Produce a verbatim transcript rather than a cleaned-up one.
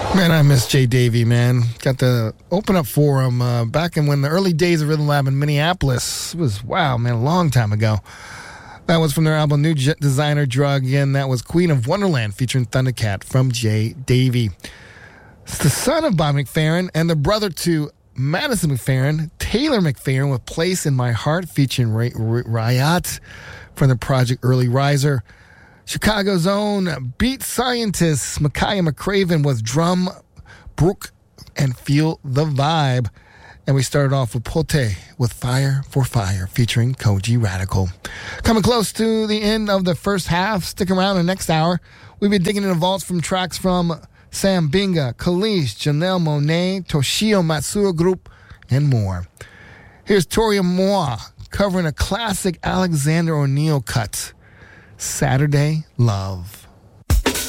Man, I miss Jay Davy, man. Got to open up for him uh, back in when the early days of Rhythm Lab in Minneapolis. It was, wow, man, a long time ago. That was from their album New J- Designer Drug, and that was Queen of Wonderland featuring Thundercat from Jay Davy. It's the son of Bob McFerrin and the brother to Madison McFerrin, Taylor McFerrin with Place in My Heart featuring Ray- Ray- Riot from the project Early Riser. Chicago's own beat scientist Micaiah McCraven with Drum, Brook, and Feel the Vibe. And we started off with Pote with Fire for Fire featuring Koji Radical. Coming close to the end of the first half. Stick around in the next hour. We'll be digging in the vaults from tracks from Sam Binga, Kalish, Janelle Monáe, Toshio Matsuo Group, and more. Here's Tori Moa covering a classic Alexander O'Neal cut, Saturday Love.